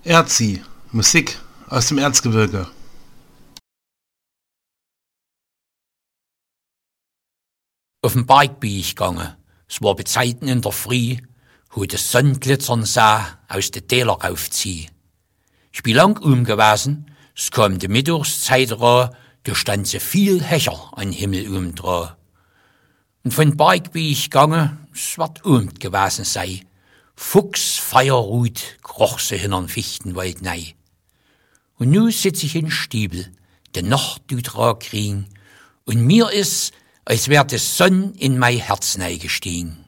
Erzi, Musik aus dem Erzgebirge. Auf'm Berg bin ich gange, es war bezeiten in der Früh, wo de Sonn glitzern sah, aus de Täler raufzieh. Ich bin lang gewesen, es kam de Mittagszeit ra, da stand so viel Hecher an Himmel dra. Und von Berg bin ich gange, es wird gewesen sei. Fuchs, Feierrut, kroch se hinter'n Fichtenwald nei. Und nu sitz ich in Stiebel, de Nacht tut kriegen, und mir is, als wär de Sonn in mei Herz nei gestiegen.